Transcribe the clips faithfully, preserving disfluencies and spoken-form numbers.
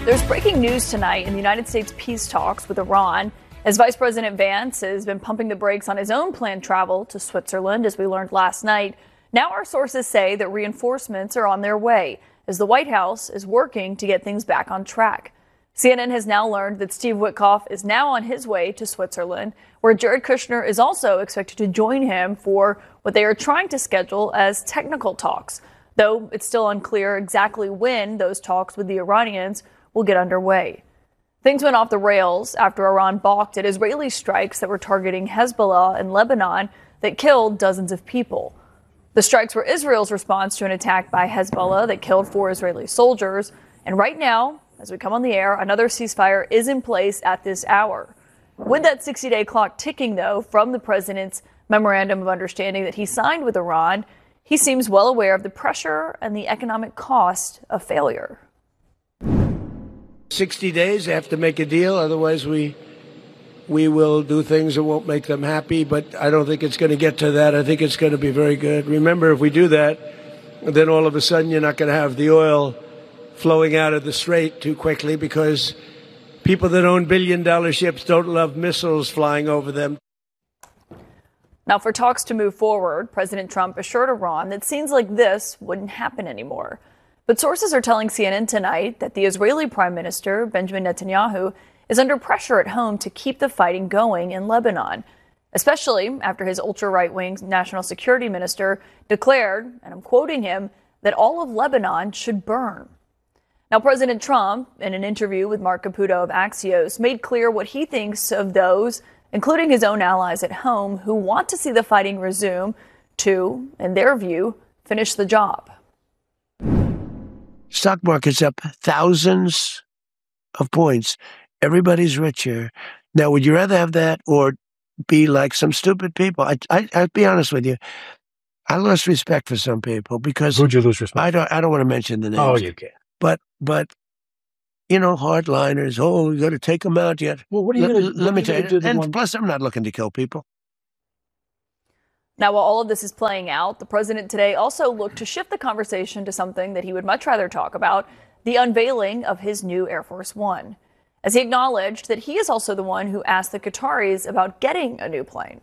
There's breaking news tonight in the United States peace talks with Iran, as Vice President Vance has been pumping the brakes on his own planned travel to Switzerland, as we learned last night. Now our sources say that reinforcements are on their way, as the White House is working to get things back on track. C N N has now learned that Steve Witkoff is now on his way to Switzerland, where Jared Kushner is also expected to join him for what they are trying to schedule as technical talks, though it's still unclear exactly when those talks with the Iranians will get underway. Things went off the rails after Iran balked at Israeli strikes that were targeting Hezbollah in Lebanon that killed dozens of people. The strikes were Israel's response to an attack by Hezbollah that killed four Israeli soldiers. And right now, as we come on the air, another ceasefire is in place at this hour. With that sixty-day clock ticking, though, from the president's memorandum of understanding that he signed with Iran, he seems well aware of the pressure and the economic cost of failure. sixty days, they have to make a deal. Otherwise, we we will do things that won't make them happy. But I don't think it's going to get to that. I think it's going to be very good. Remember, if we do that, then all of a sudden you're not going to have the oil flowing out of the strait too quickly, because people that own billion-dollar ships don't love missiles flying over them. Now, for talks to move forward, President Trump assured Iran that scenes like this wouldn't happen anymore. But sources are telling C N N tonight that the Israeli Prime Minister, Benjamin Netanyahu, is under pressure at home to keep the fighting going in Lebanon, especially after his ultra-right-wing national security minister declared, and I'm quoting him, that all of Lebanon should burn. Now, President Trump, in an interview with Mark Caputo of Axios, made clear what he thinks of those, including his own allies at home, who want to see the fighting resume to, in their view, finish the job. Stock market's up thousands of points. Everybody's richer. Now, would you rather have that or be like some stupid people? I, I, I'll be honest with you. I lost respect for some people because who'd you lose respect? I don't. I don't want to mention the names. Oh, you can. But but you know, hardliners. Oh, you got to take them out yet? Well, what are you going to? Let me tell you. And one? Plus, I'm not looking to kill people. Now, while all of this is playing out, the president today also looked to shift the conversation to something that he would much rather talk about: the unveiling of his new Air Force One, as he acknowledged that he is also the one who asked the Qataris about getting a new plane.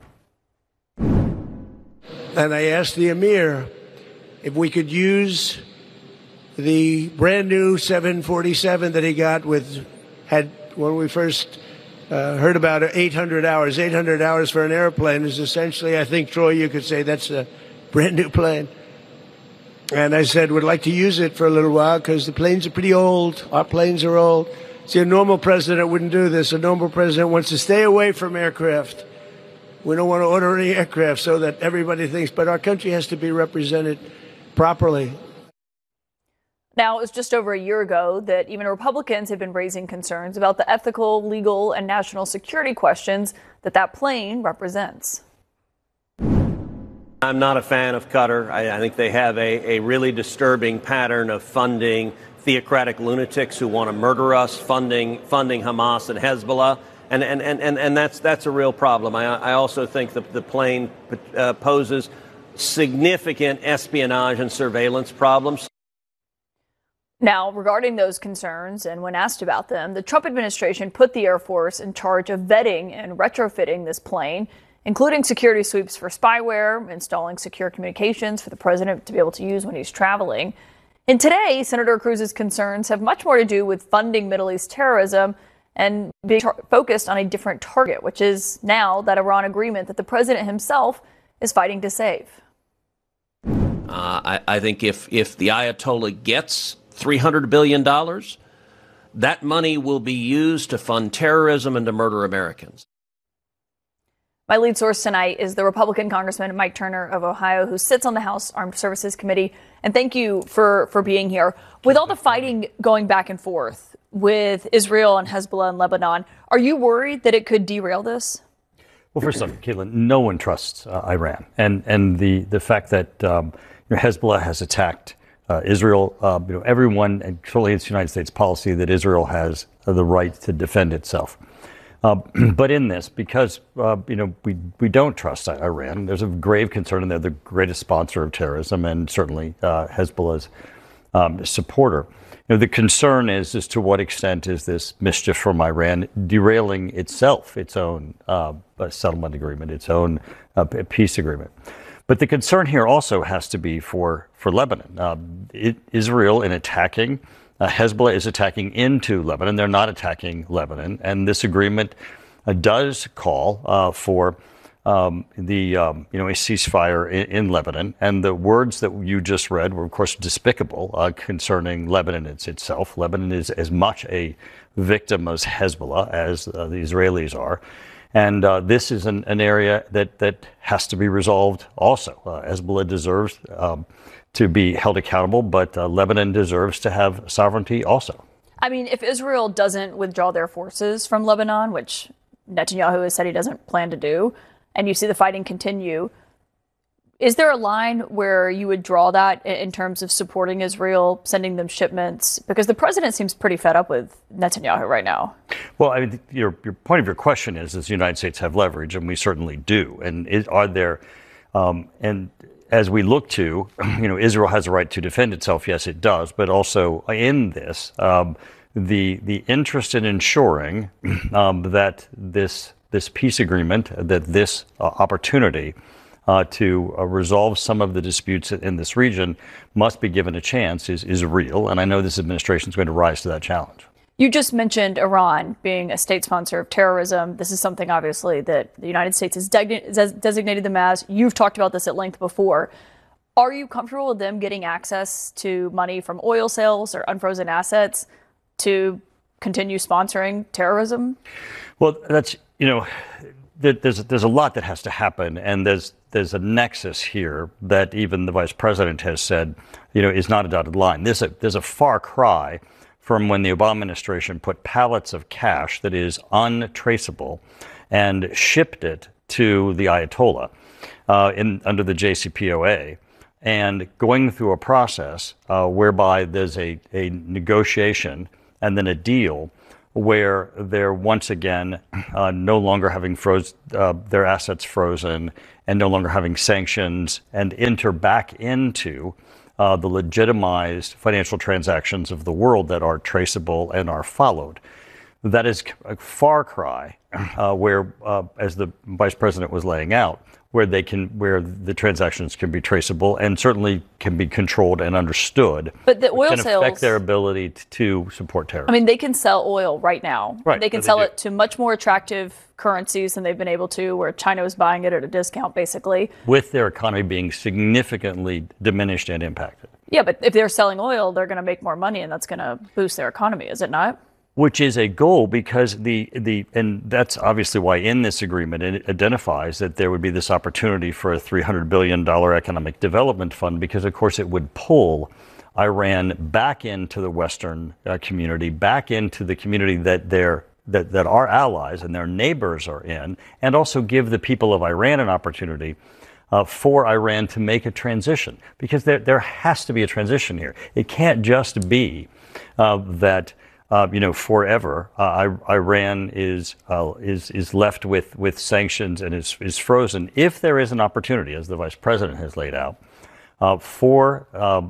And I asked the Emir if we could use the brand new seven forty-seven that he got with, had when we first uh, heard about it, eight hundred hours. eight hundred hours for an airplane is essentially, I think, Troy, you could say that's a brand new plane. And I said, we'd like to use it for a little while because the planes are pretty old. Our planes are old. See, a normal president wouldn't do this. A normal president wants to stay away from aircraft. We don't want to order any aircraft so that everybody thinks, but our country has to be represented properly. Now, it was just over a year ago that even Republicans had been raising concerns about the ethical, legal, and national security questions that that plane represents. I'm not a fan of Qatar. I, I think they have a, a really disturbing pattern of funding theocratic lunatics who want to murder us, funding funding Hamas and Hezbollah. And, and, and, and, and that's that's a real problem. I, I also think that the plane uh, poses significant espionage and surveillance problems. Now, regarding those concerns, and when asked about them, the Trump administration put the Air Force in charge of vetting and retrofitting this plane, including security sweeps for spyware, installing secure communications for the president to be able to use when he's traveling. And today, Senator Cruz's concerns have much more to do with funding Middle East terrorism and being tar- focused on a different target, which is now that Iran agreement that the president himself is fighting to save. Uh, I, I think if, if the Ayatollah gets three hundred billion dollars, that money will be used to fund terrorism and to murder Americans. My lead source tonight is the Republican Congressman Mike Turner of Ohio, who sits on the House Armed Services Committee. And thank you for, for being here. With all the fighting going back and forth with Israel and Hezbollah and Lebanon, are you worried that it could derail this? Well, first off, Caitlin, no one trusts uh, Iran. And and the, the fact that um, you know, Hezbollah has attacked uh, Israel, uh, you know, everyone, and totally it's the United States policy that Israel has uh, the right to defend itself. Uh, but in this, because uh, you know we we don't trust Iran, there's a grave concern, and they're the greatest sponsor of terrorism, and certainly uh, Hezbollah's um, supporter. know, the concern is as to what extent is this mischief from Iran derailing itself, its own uh, settlement agreement, its own uh, peace agreement. But the concern here also has to be for, for Lebanon. Uh, it, Israel, in attacking, uh, Hezbollah is attacking into Lebanon. They're not attacking Lebanon. And this agreement uh, does call uh, for um, the, um, you know, a ceasefire in, in Lebanon. And the words that you just read were, of course, despicable uh, concerning Lebanon it's itself. Lebanon is as much a victim as Hezbollah as uh, the Israelis are. And uh, this is an, an area that, that has to be resolved also. Uh, Hezbollah deserves um, to be held accountable, but uh, Lebanon deserves to have sovereignty also. I mean, if Israel doesn't withdraw their forces from Lebanon, which Netanyahu has said he doesn't plan to do, and you see the fighting continue, is there a line where you would draw that in terms of supporting Israel, sending them shipments? Because the president seems pretty fed up with Netanyahu right now. Well, I mean, your, your point of your question is, does the United States have leverage? And we certainly do. And is, are there, um, and as we look to, you know, Israel has a right to defend itself. Yes, it does. But also in this, um, the the interest in ensuring um, that this this peace agreement, that this uh, opportunity uh, to uh, resolve some of the disputes in this region must be given a chance is, is real. And I know this administration is going to rise to that challenge. You just mentioned Iran being a state sponsor of terrorism. This is something, obviously, that the United States has de- designated them as. You've talked about this at length before. Are you comfortable with them getting access to money from oil sales or unfrozen assets to continue sponsoring terrorism? Well, that's, you know, there's there's a lot that has to happen, and there's there's a nexus here that even the vice president has said, you know, is not a dotted line. There's a there's a far cry from when the Obama administration put pallets of cash that is untraceable and shipped it to the Ayatollah uh, in under the J C P O A, and going through a process uh, whereby there's a, a negotiation and then a deal where they're once again uh, no longer having froze uh, their assets frozen and no longer having sanctions, and enter back into uh, the legitimized financial transactions of the world that are traceable and are followed. That is a far cry uh, where, uh, as the vice president was laying out, where they can, where the transactions can be traceable and certainly can be controlled and understood. But the oil can sales affect their ability to, to support terrorism. I mean, they can sell oil right now. Right, they can they sell do. it to much more attractive currencies than they've been able to, where China is buying it at a discount, basically. With their economy being significantly diminished and impacted. Yeah, but if they're selling oil, they're going to make more money, and that's going to boost their economy, is it not? Which is a goal, because the, the and that's obviously why in this agreement it identifies that there would be this opportunity for a three hundred billion dollars economic development fund, because of course it would pull Iran back into the Western uh, community, back into the community that they're that, that our allies and their neighbors are in, and also give the people of Iran an opportunity uh, for Iran to make a transition, because there there has to be a transition here. It can't just be uh, that. Uh, you know, forever, uh, Iran is uh, is is left with, with sanctions and is is frozen. If there is an opportunity, as the vice president has laid out, uh, for uh,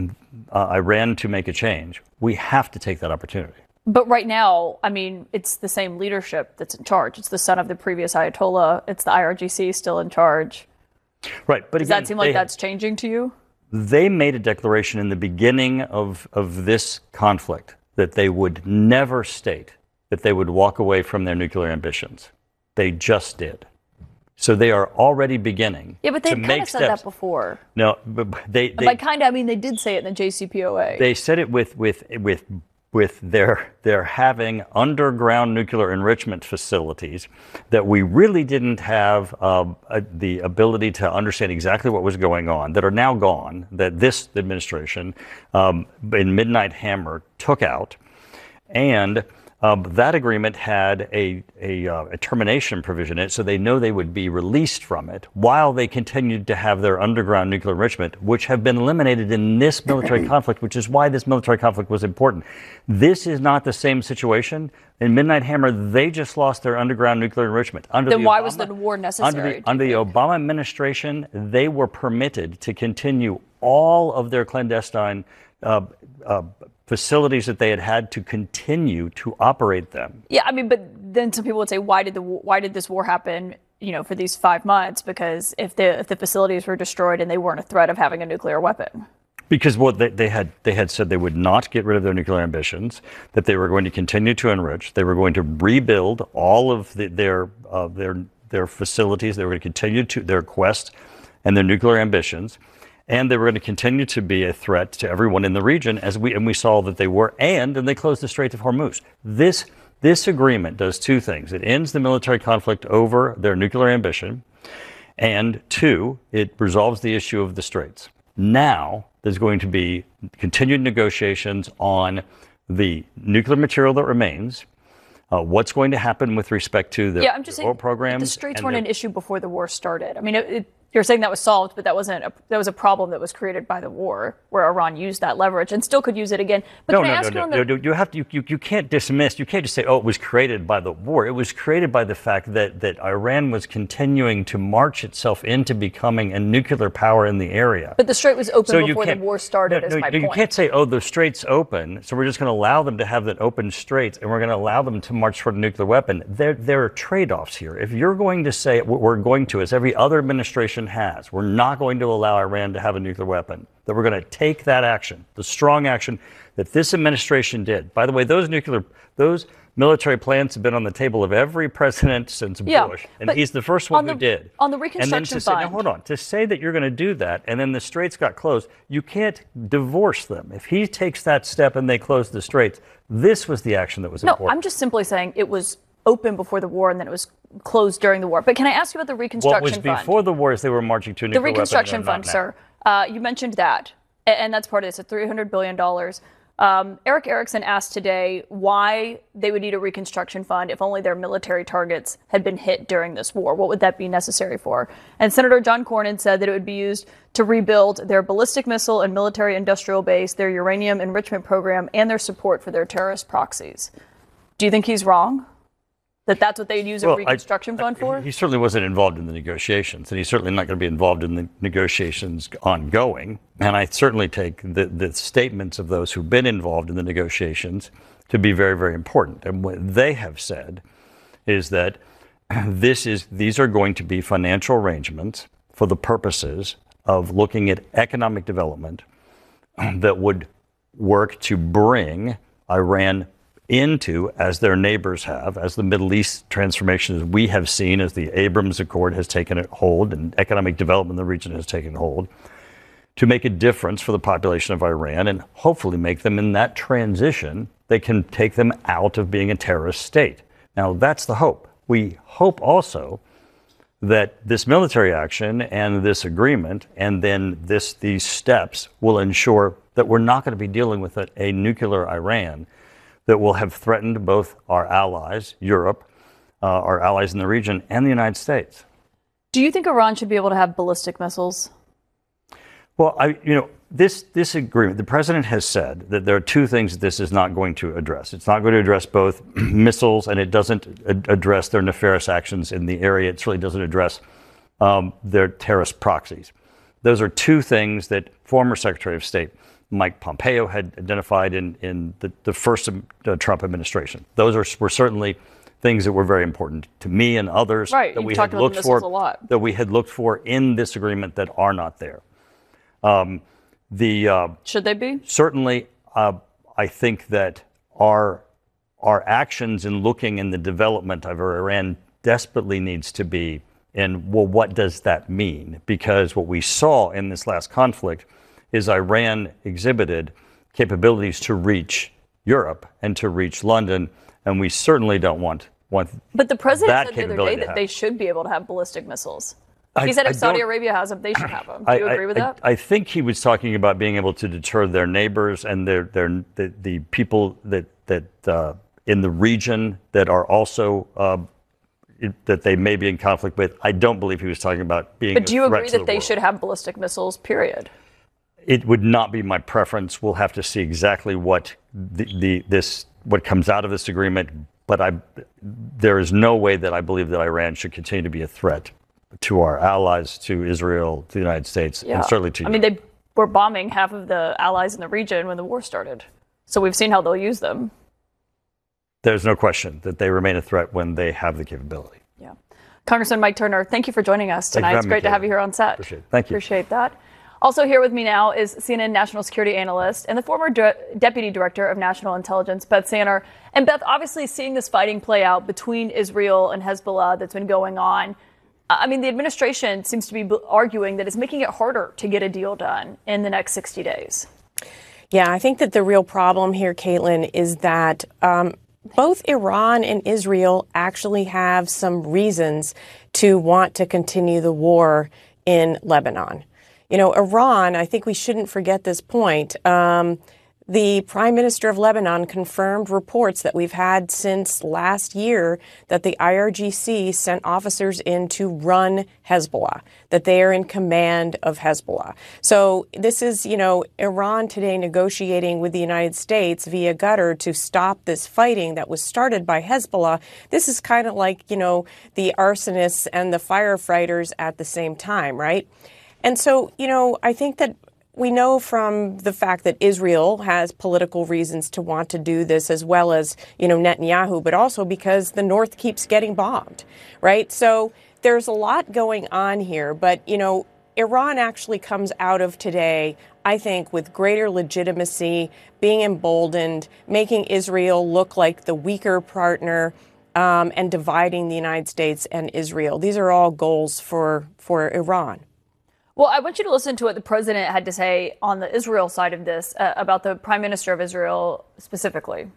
uh, Iran to make a change, we have to take that opportunity. But right now, I mean, it's the same leadership that's in charge. It's the son of the previous Ayatollah. It's the I R G C still in charge. Right, but does again, that seem like they, that's changing to you? They made a declaration in the beginning of of this conflict that they would never state that they would walk away from their nuclear ambitions. They just did. So they are already beginning. Yeah, but they've kind of said steps. that before. No, but they, they by kind of, I mean they did say it in the J C P O A. They said it with with with with their their having underground nuclear enrichment facilities that we really didn't have uh, uh, the ability to understand exactly what was going on, that are now gone, that this administration um, in Midnight Hammer took out. And um, that agreement had a, a, uh, a termination provision in it, so they know they would be released from it while they continued to have their underground nuclear enrichment, which have been eliminated in this military conflict, which is why this military conflict was important. This is not the same situation. In Midnight Hammer, they just lost their underground nuclear enrichment. Under then the why Obama, was the war necessary? Under the, under the Obama administration, they were permitted to continue all of their clandestine uh, uh, facilities that they had had to continue to operate them. Yeah, I mean, but then some people would say, why did the why did this war happen? You know, for these five months? Because if the if the facilities were destroyed and they weren't a threat of having a nuclear weapon. Because what they, they had they had said they would not get rid of their nuclear ambitions, that they were going to continue to enrich, they were going to rebuild all of the, their uh, their their facilities, they were going to continue to their quest and their nuclear ambitions, and they were going to continue to be a threat to everyone in the region, as we and we saw that they were, and and they closed the Strait of Hormuz. This this agreement does two things: it ends the military conflict over their nuclear ambition, and two, it resolves the issue of the straits. Now there's going to be continued negotiations on the nuclear material that remains, uh, what's going to happen with respect to the yeah, I'm just oil saying, programs. The straits weren't an issue before the war started. I mean, it, it, you're saying that was solved, but that wasn't a, that was a problem that was created by the war, where Iran used that leverage and still could use it again. But no, can no, I ask no, you on no, the, no. You have to. You, you can't dismiss. You can't just say, "Oh, it was created by the war." It was created by the fact that that Iran was continuing to march itself into becoming a nuclear power in the area. But the strait was open So before the war started. No, is no, my you point. can't say, "Oh, the strait's open, so we're just going to allow them to have that open straits, and we're going to allow them to march toward a nuclear weapon." There, there are trade-offs here. If you're going to say what we're going to, as every other administration has, we're not going to allow Iran to have a nuclear weapon, that we're going to take that action, the strong action that this administration did. By the way, those nuclear, those military plans have been on the table of every president since Yeah, Bush, and but he's the first one on the- who did. on the And then Reconstruction to say, now, Fund. hold on, to say that you're going to do that, and then the straits got closed, you can't divorce them. If he takes that step and they close the straits, this was the action that was No, important. I'm just simply saying it was open before the war and then it was closed during the war. But can I ask you about the Reconstruction What was Fund? before the war is they were marching to a The nuclear weapon. Reconstruction and they're Fund, not now. sir. Uh, you mentioned that, a- and that's part of this, at three hundred billion dollars. Um, Eric Erickson asked today why they would need a reconstruction fund if only their military targets had been hit during this war. What would that be necessary for? And Senator John Cornyn said that it would be used to rebuild their ballistic missile and military industrial base, their uranium enrichment program, and their support for their terrorist proxies. Do you think he's wrong? That that's what they'd use a Well, I- reconstruction fund for? He certainly wasn't involved in the negotiations, and he's certainly not going to be involved in the negotiations ongoing. And I certainly take the, the statements of those who've been involved in the negotiations to be very, very important. And what they have said is that this is these are going to be financial arrangements for the purposes of looking at economic development that would work to bring Iran into, as their neighbors have, as the Middle East transformations we have seen, as the Abrams Accord has taken hold and economic development in the region has taken hold, to make a difference for the population of Iran and hopefully make them in that transition, they can take them out of being a terrorist state. Now, that's the hope. We hope also that this military action and this agreement and then this these steps will ensure that we're not going to be dealing with a, a nuclear Iran that will have threatened both our allies, Europe, uh, our allies in the region, and the United States. Do you think Iran should be able to have ballistic missiles? Well, I, you know, this this agreement, the president has said that there are two things that this is not going to address. It's not going to address both missiles, and it doesn't ad- address their nefarious actions in the area. It really doesn't address um, their terrorist proxies. Those are two things that former Secretary of State Mike Pompeo had identified in, in the, the first uh, Trump administration. Those are, were certainly things that were very important to me and others Right, that you've we talked had about looked the for missiles a lot. that we had looked for in this agreement that are not there. Um, the uh, Should they be? certainly, uh, I think that our our actions in looking in the development of Iran desperately needs to be in, well, what does that mean? Because what we saw in this last conflict is Iran exhibited capabilities to reach Europe and to reach London, and we certainly don't want want. But the president that said the other capability day to that they happen. should be able to have ballistic missiles. I- He said I if Saudi don't- Arabia has them, they should have them. Do I- you agree I- with I- that? I think he was talking about being able to deter their neighbors and their their the, the people that that uh, in the region that are also uh, it- that they may be in conflict with. I don't believe he was talking about being. But a do you threat agree to that the they world. should have ballistic missiles, period? It would not be my preference. We'll have to see exactly what the, the this what comes out of this agreement. But I, there is no way that I believe that Iran should continue to be a threat to our allies, to Israel, to the United States, Yeah. and certainly to I mean, they were bombing half of the allies in the region when the war started. So we've seen how they'll use them. There's no question that they remain a threat when they have the capability. Yeah. Congressman Mike Turner, thank you for joining us tonight. It's great to have you here on set. Appreciate it. Thank you. Appreciate that. Also here with me now is C N N national security analyst and the former de- deputy director of national intelligence, Beth Sanner. And Beth, obviously seeing this fighting play out between Israel and Hezbollah that's been going on, I mean, the administration seems to be arguing that it's making it harder to get a deal done in the next sixty days. Yeah, I think that the real problem here, Caitlin, is that um, both Iran and Israel actually have some reasons to want to continue the war in Lebanon. You know, Iran, I think we shouldn't forget this point. Um, the prime minister of Lebanon confirmed reports that we've had since last year that the I R G C sent officers in to run Hezbollah, that they are in command of Hezbollah. So this is, you know, Iran today negotiating with the United States via Qatar to stop this fighting that was started by Hezbollah. This is kind of like, you know, the arsonists and the firefighters at the same time, right? And so, you know, I think that we know from the fact that Israel has political reasons to want to do this, as well as, you know, Netanyahu, but also because the North keeps getting bombed, right? So there's a lot going on here. But, you know, Iran actually comes out of today, I think, with greater legitimacy, being emboldened, making Israel look like the weaker partner, um, and dividing the United States and Israel. These are all goals for, for Iran. Well, I want you to listen to what the president had to say on the Israel side of this uh, about the prime minister of Israel specifically.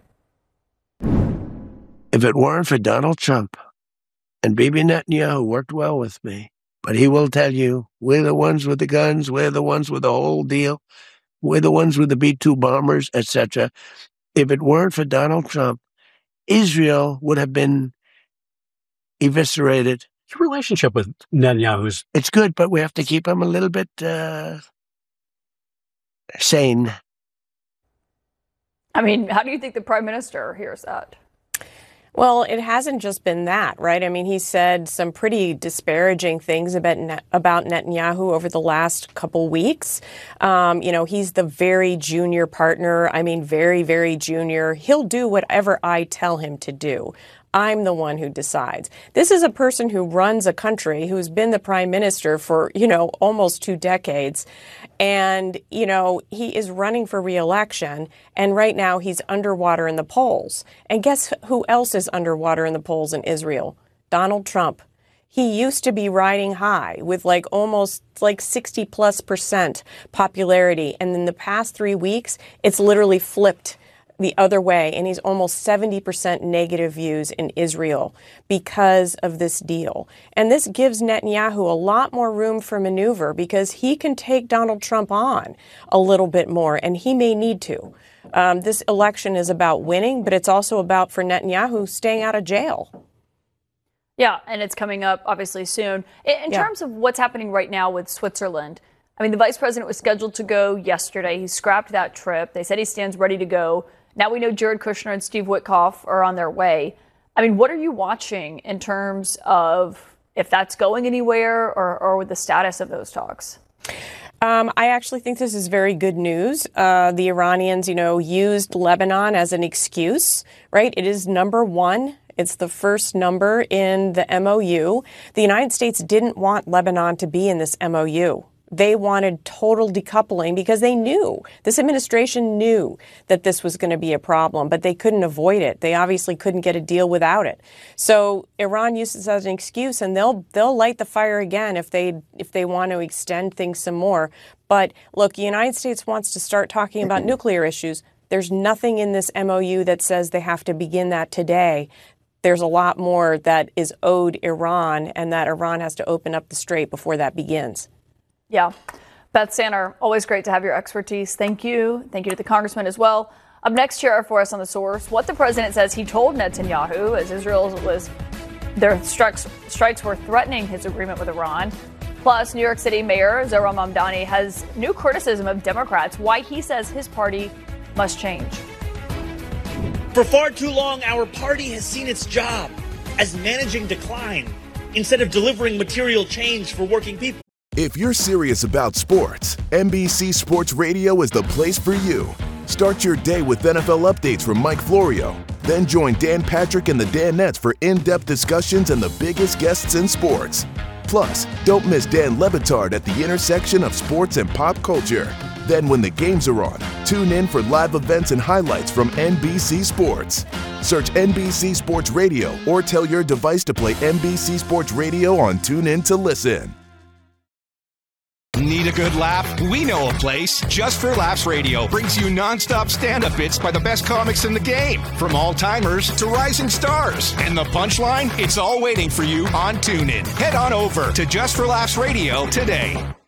If it weren't for Donald Trump and Bibi Netanyahu worked well with me, but he will tell you, we're the ones with the guns, we're the ones with the whole deal, we're the ones with the B two bombers, et cetera. If it weren't for Donald Trump, Israel would have been eviscerated. Your relationship with Netanyahu's... It's good, but we have to keep him a little bit uh, sane. I mean, how do you think the prime minister hears that? Well, it hasn't just been that, right? I mean, he said some pretty disparaging things about Net- about Netanyahu over the last couple weeks. Um, you know, he's the very junior partner. I mean, very, very junior. He'll do whatever I tell him to do. I'm the one who decides. This is a person who runs a country, who's been the prime minister for, you know, almost two decades. And, you know, he is running for re-election. And right now he's underwater in the polls. And guess who else is underwater in the polls in Israel? Donald Trump. He used to be riding high with like almost like sixty plus percent popularity. And in the past three weeks, it's literally flipped the other way, and he's almost seventy percent negative views in Israel because of this deal. And this gives Netanyahu a lot more room for maneuver because he can take Donald Trump on a little bit more, and he may need to. Um, this election is about winning, but it's also about, for Netanyahu, staying out of jail. Yeah, and it's coming up, obviously, soon. In, in yeah. terms of what's happening right now with Switzerland, I mean, the vice president was scheduled to go yesterday. He scrapped that trip. They said he stands ready to go. Now we know Jared Kushner and Steve Witkoff are on their way. I mean, what are you watching in terms of if that's going anywhere or, or with the status of those talks? Um, I actually think this is very good news. Uh, the Iranians, you know, used Lebanon as an excuse, right? It is number one. It's the first number in the M O U. The United States didn't want Lebanon to be in this M O U. They wanted total decoupling because they knew, this administration knew that this was going to be a problem, but they couldn't avoid it. They obviously couldn't get a deal without it. So Iran uses it as an excuse, and they'll they'll light the fire again if they if they want to extend things some more. But look, the United States wants to start talking about nuclear issues. There's nothing in this M O U that says they have to begin that today. There's a lot more that is owed Iran, and that Iran has to open up the strait before that begins. Yeah. Beth Sanner, always great to have your expertise. Thank you. Thank you to the congressman as well. Up next here for us on The Source, what the president says he told Netanyahu as Israel was, their strikes, strikes were threatening his agreement with Iran. Plus, New York City Mayor Zohran Mamdani has new criticism of Democrats, why he says his party must change. For far too long, our party has seen its job as managing decline instead of delivering material change for working people. If you're serious about sports, N B C Sports Radio is the place for you. Start your day with N F L updates from Mike Florio. Then join Dan Patrick and the Danettes for in-depth discussions and the biggest guests in sports. Plus, don't miss Dan Le Batard at the intersection of sports and pop culture. Then when the games are on, tune in for live events and highlights from N B C Sports. Search N B C Sports Radio or tell your device to play N B C Sports Radio on TuneIn to listen. Need a good laugh? We know a place. Just for Laughs Radio brings you nonstop stand-up bits by the best comics in the game, from all-timers to rising stars. And the punchline? It's all waiting for you on TuneIn. Head on over to Just for Laughs Radio today.